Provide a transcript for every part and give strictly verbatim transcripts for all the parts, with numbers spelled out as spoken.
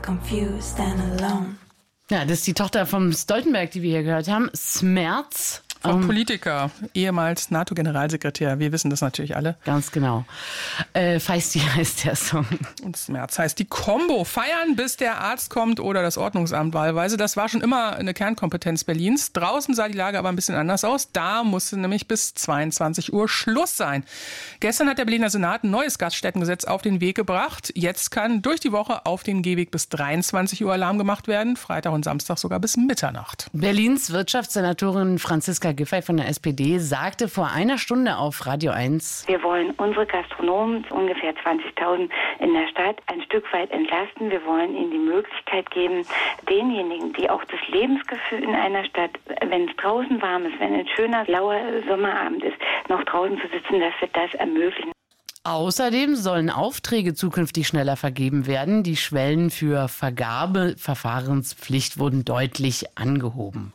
Confused and alone. Ja, das ist die Tochter vom Stoltenberg, die wir hier gehört haben. Smerz. Vom ähm, Politiker, ehemals NATO-Generalsekretär. Wir wissen das natürlich alle. Ganz genau. Äh, Feisty heißt der Song. Und Smerz heißt die Kombo. Feiern, bis der Arzt kommt oder das Ordnungsamt wahlweise. Das war schon immer eine Kernkompetenz Berlins. Draußen sah die Lage aber ein bisschen anders aus. Da musste nämlich bis zweiundzwanzig Uhr Schluss sein. Gestern hat der Berliner Senat ein neues Gaststättengesetz auf den Weg gebracht. Jetzt kann durch die Woche auf den Gehweg bis dreiundzwanzig Uhr Alarm gemacht werden. Freitag und Samstag sogar bis Mitternacht. Berlins Wirtschaftssenatorin Franziska Giffey von der S P D sagte vor einer Stunde auf Radio eins: Wir wollen unsere Gastronomen, ungefähr zwanzigtausend in der Stadt, ein Stück weit entlasten. Wir wollen ihnen die Möglichkeit geben, denjenigen, die auch das Lebensgefühl in einer Stadt, wenn es draußen warm ist, wenn ein schöner, lauer Sommerabend ist, noch draußen zu sitzen, dass wir das ermöglichen. Außerdem sollen Aufträge zukünftig schneller vergeben werden. Die Schwellen für Vergabeverfahrenspflicht wurden deutlich angehoben.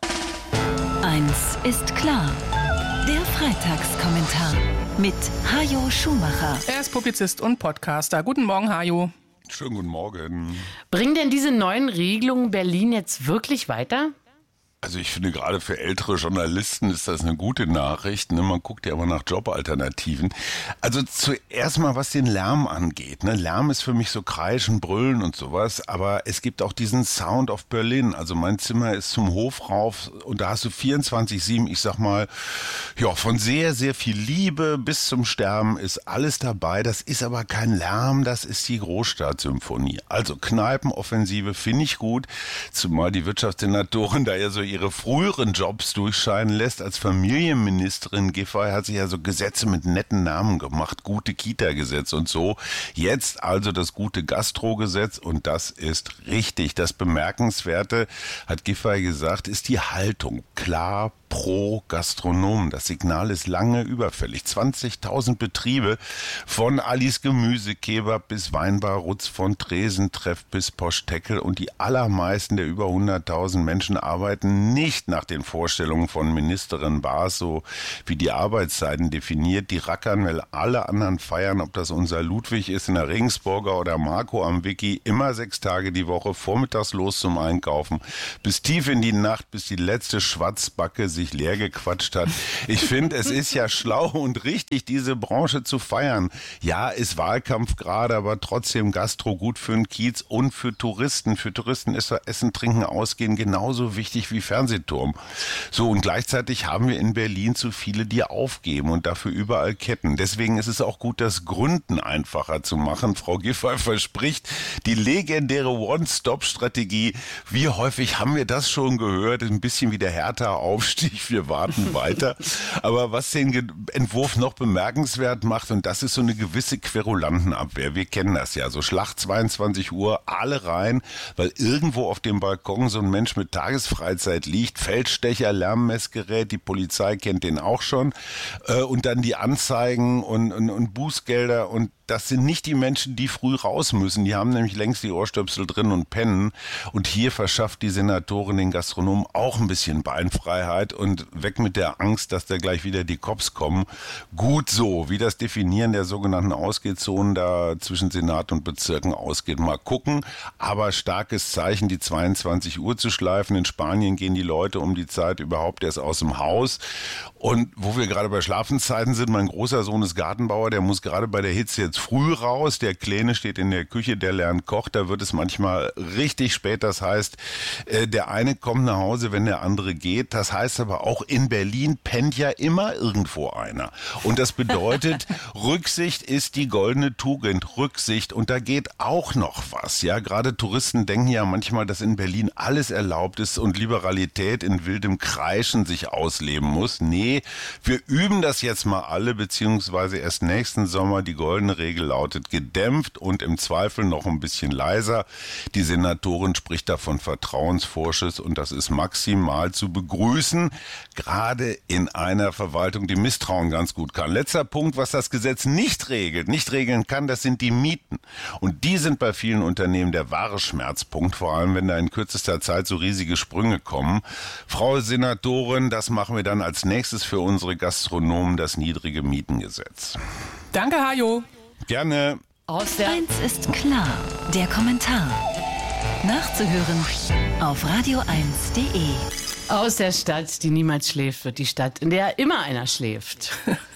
Eins ist klar. Der Freitagskommentar mit Hajo Schumacher. Er ist Publizist und Podcaster. Guten Morgen, Hajo. Schönen guten Morgen. Bringen denn diese neuen Regelungen Berlin jetzt wirklich weiter? Also ich finde, gerade für ältere Journalisten ist das eine gute Nachricht. Ne? Man guckt ja immer nach Jobalternativen. Also zuerst mal, was den Lärm angeht. Ne? Lärm ist für mich so Kreischen, Brüllen und sowas. Aber es gibt auch diesen Sound of Berlin. Also mein Zimmer ist zum Hof rauf und da hast du vierundzwanzig sieben, ich sag mal, ja, von sehr, sehr viel Liebe bis zum Sterben ist alles dabei. Das ist aber kein Lärm, das ist die Großstadtsymphonie. Also Kneipenoffensive finde ich gut. Zumal die Wirtschaftssenatorin da ja so ihre früheren Jobs durchscheinen lässt. Als Familienministerin Giffey hat sich ja so Gesetze mit netten Namen gemacht, gute Kita-Gesetz und so. Jetzt also das gute Gastro-Gesetz und das ist richtig. Das Bemerkenswerte, hat Giffey gesagt, ist die Haltung. Klar, pro Gastronomen. Das Signal ist lange überfällig. zwanzigtausend Betriebe, von Alis Gemüsekebab bis Weinbar Rutz, von Tresentreff bis Poschteckel und die allermeisten der über hunderttausend Menschen arbeiten nicht nach den Vorstellungen von Ministerin Baas, so wie die Arbeitszeiten definiert. Die rackern, weil alle anderen feiern, ob das unser Ludwig ist in der Regensburger oder Marco am Wiki, immer sechs Tage die Woche, vormittags los zum Einkaufen, bis tief in die Nacht, bis die letzte Schwatzbacke sich leer gequatscht hat. Ich finde, es ist ja schlau und richtig, diese Branche zu feiern. Ja, ist Wahlkampf gerade, aber trotzdem Gastro gut für den Kiez und für Touristen. Für Touristen ist Essen, Trinken, Ausgehen genauso wichtig wie Fernsehturm. So, und gleichzeitig haben wir in Berlin zu viele, die aufgeben und dafür überall Ketten. Deswegen ist es auch gut, das Gründen einfacher zu machen. Frau Giffey verspricht die legendäre One-Stop-Strategie. Wie häufig haben wir das schon gehört? Ein bisschen wie der Hertha-Aufstieg. Wir warten weiter. Aber was den Entwurf noch bemerkenswert macht, und das ist so eine gewisse Querulantenabwehr. Wir kennen das ja. So Schlag zweiundzwanzig Uhr, alle rein, weil irgendwo auf dem Balkon so ein Mensch mit Tagesfreizeit liegt. Feldstecher, Lärmmessgerät, die Polizei kennt den auch schon. Und dann die Anzeigen und, und, und Bußgelder. Und das sind nicht die Menschen, die früh raus müssen. Die haben nämlich längst die Ohrstöpsel drin und pennen. Und hier verschafft die Senatorin den Gastronomen auch ein bisschen Beinfreiheit und weg mit der Angst, dass da gleich wieder die Cops kommen. Gut so, wie das Definieren der sogenannten Ausgehzonen da zwischen Senat und Bezirken ausgeht. Mal gucken, aber starkes Zeichen, die zweiundzwanzig Uhr zu schleifen. In Spanien gehen die Leute um die Zeit überhaupt erst aus dem Haus. Und wo wir gerade bei Schlafenszeiten sind, mein großer Sohn ist Gartenbauer, der muss gerade bei der Hitze jetzt früh raus. Der Kleine steht in der Küche, der lernt Koch. Da wird es manchmal richtig spät. Das heißt, der eine kommt nach Hause, wenn der andere geht. Das heißt aber auch, in Berlin pennt ja immer irgendwo einer. Und das bedeutet, Rücksicht ist die goldene Tugend. Rücksicht. Und da geht auch noch was. Ja, gerade Touristen denken ja manchmal, dass in Berlin alles erlaubt ist und Liberalität in wildem Kreischen sich ausleben muss. Nee, wir üben das jetzt mal alle, beziehungsweise erst nächsten Sommer. Die goldene Regel lautet gedämpft und im Zweifel noch ein bisschen leiser. Die Senatorin spricht da von Vertrauensvorschuss und das ist maximal zu begrüßen, gerade in einer Verwaltung, die Misstrauen ganz gut kann. Letzter Punkt, was das Gesetz nicht regelt, nicht regeln kann, das sind die Mieten. Und die sind bei vielen Unternehmen der wahre Schmerzpunkt, vor allem wenn da in kürzester Zeit so riesige Sprünge kommen. Frau Senatorin, das machen wir dann als nächstes für unsere Gastronomen, das niedrige Mietengesetz. Danke, Hajo. Gerne. Aus der Eins ist klar, der Kommentar nachzuhören auf radio eins punkt de. Aus der Stadt, die niemals schläft, wird die Stadt, in der immer einer schläft.